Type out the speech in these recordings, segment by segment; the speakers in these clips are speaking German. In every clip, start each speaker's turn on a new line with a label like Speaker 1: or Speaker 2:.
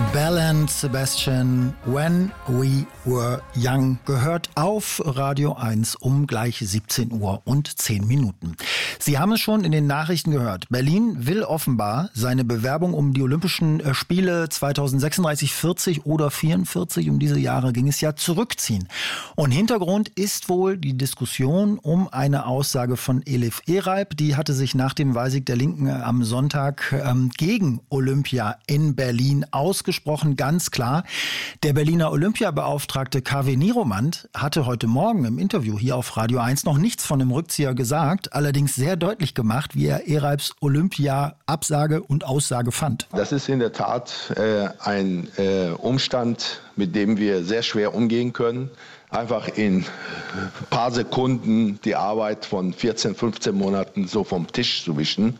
Speaker 1: Bell and Sebastian, When We Were Young, gehört auf Radio 1 um gleich 17 Uhr und 10 Minuten. Sie haben es schon in den Nachrichten gehört. Berlin will offenbar seine Bewerbung um die Olympischen Spiele 2036, 40 oder 44, um diese Jahre ging es ja, zurückziehen. Und Hintergrund ist wohl die Diskussion um eine Aussage von Elif Ereib. Die hatte sich nach dem Wahlsieg der Linken am Sonntag gegen Olympia in Berlin ausgesprochen, ganz klar. Der Berliner Olympiabeauftragte Kaveh Niromand hatte heute Morgen im Interview hier auf Radio 1 noch nichts von dem Rückzieher gesagt, allerdings sehr deutlich gemacht, wie er Ereibs Olympia-Absage und Aussage fand.
Speaker 2: Das ist in der Tat ein Umstand, mit dem wir sehr schwer umgehen können. Einfach in ein paar Sekunden die Arbeit von 14, 15 Monaten so vom Tisch zu wischen.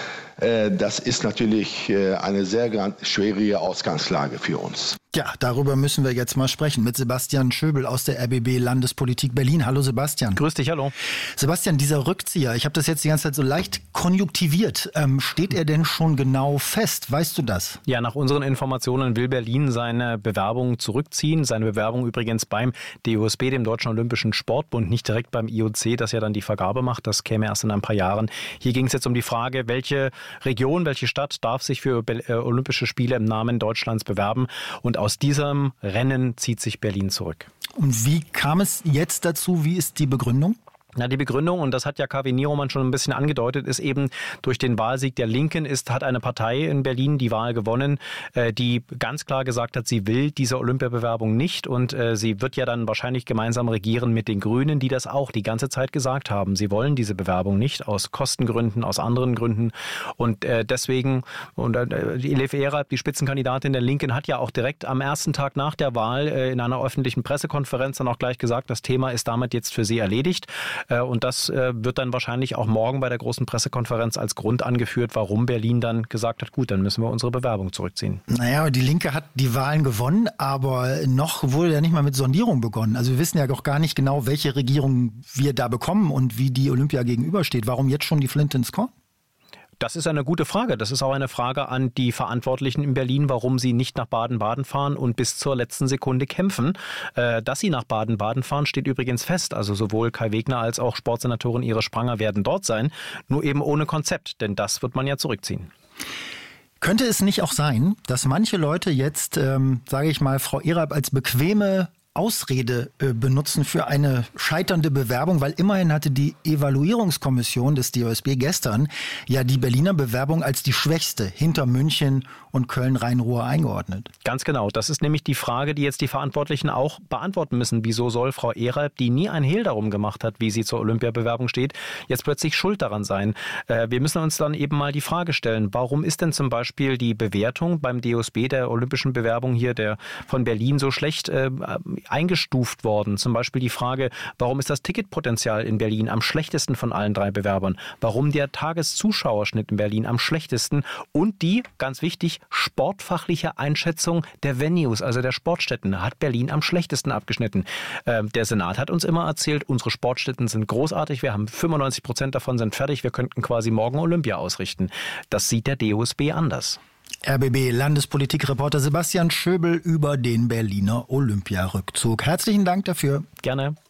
Speaker 2: Das ist natürlich eine sehr schwierige Ausgangslage für uns.
Speaker 1: Ja, darüber müssen wir jetzt mal sprechen mit Sebastian Schöbel aus der RBB Landespolitik Berlin. Hallo Sebastian.
Speaker 3: Grüß dich, hallo.
Speaker 1: Sebastian, dieser Rückzieher, ich habe das jetzt die ganze Zeit so leicht konjunktiviert. Steht er denn schon genau fest? Weißt du das?
Speaker 3: Ja, nach unseren Informationen will Berlin seine Bewerbung zurückziehen. Seine Bewerbung übrigens beim DOSB, dem Deutschen Olympischen Sportbund, nicht direkt beim IOC, das ja dann die Vergabe macht. Das käme erst in ein paar Jahren. Hier ging es jetzt um die Frage, welche Region, welche Stadt darf sich für Olympische Spiele im Namen Deutschlands bewerben. Und aus diesem Rennen zieht sich Berlin zurück.
Speaker 1: Und wie kam es jetzt dazu? Wie ist die Begründung?
Speaker 3: Na, die Begründung, und das hat ja Kaveh Niromand schon ein bisschen angedeutet, ist eben durch den Wahlsieg der Linken hat eine Partei in Berlin die Wahl gewonnen, die ganz klar gesagt hat, sie will diese Olympiabewerbung nicht und sie wird ja dann wahrscheinlich gemeinsam regieren mit den Grünen, die das auch die ganze Zeit gesagt haben. Sie wollen diese Bewerbung nicht aus Kostengründen, aus anderen Gründen und deswegen, und Elif Ereib, die Spitzenkandidatin der Linken, hat ja auch direkt am ersten Tag nach der Wahl in einer öffentlichen Pressekonferenz dann auch gleich gesagt, das Thema ist damit jetzt für sie erledigt. Und das wird dann wahrscheinlich auch morgen bei der großen Pressekonferenz als Grund angeführt, warum Berlin dann gesagt hat, gut, dann müssen wir unsere Bewerbung zurückziehen.
Speaker 1: Naja, die Linke hat die Wahlen gewonnen, aber noch wurde ja nicht mal mit Sondierung begonnen. Also wir wissen ja auch gar nicht genau, welche Regierung wir da bekommen und wie die Olympia gegenübersteht. Warum jetzt schon die Flinte ins Korn?
Speaker 3: Das ist eine gute Frage. Das ist auch eine Frage an die Verantwortlichen in Berlin, warum sie nicht nach Baden-Baden fahren und bis zur letzten Sekunde kämpfen. Dass sie nach Baden-Baden fahren, steht übrigens fest. Also sowohl Kai Wegner als auch Sportsenatorin Iris Spranger werden dort sein, nur eben ohne Konzept, denn das wird man ja zurückziehen.
Speaker 1: Könnte es nicht auch sein, dass manche Leute jetzt, sage ich mal, Frau Ereib als bequeme Ausrede benutzen für eine scheiternde Bewerbung, weil immerhin hatte die Evaluierungskommission des DOSB gestern ja die Berliner Bewerbung als die schwächste hinter München und Köln-Rhein-Ruhr eingeordnet.
Speaker 3: Ganz genau. Das ist nämlich die Frage, die jetzt die Verantwortlichen auch beantworten müssen. Wieso soll Frau Ereib, die nie ein Hehl darum gemacht hat, wie sie zur Olympiabewerbung steht, jetzt plötzlich schuld daran sein? Wir müssen uns dann eben mal die Frage stellen, warum ist denn zum Beispiel die Bewertung beim DOSB der olympischen Bewerbung hier der von Berlin so schlecht eingestuft worden. Zum Beispiel die Frage, warum ist das Ticketpotenzial in Berlin am schlechtesten von allen drei Bewerbern? Warum der Tageszuschauerschnitt in Berlin am schlechtesten? Und die, ganz wichtig, sportfachliche Einschätzung der Venues, also der Sportstätten, hat Berlin am schlechtesten abgeschnitten. Der Senat hat uns immer erzählt, unsere Sportstätten sind großartig, wir haben 95% davon sind fertig, wir könnten quasi morgen Olympia ausrichten. Das sieht der DOSB anders.
Speaker 1: RBB Landespolitikreporter Sebastian Schöbel über den Berliner Olympiarückzug. Herzlichen Dank dafür.
Speaker 3: Gerne.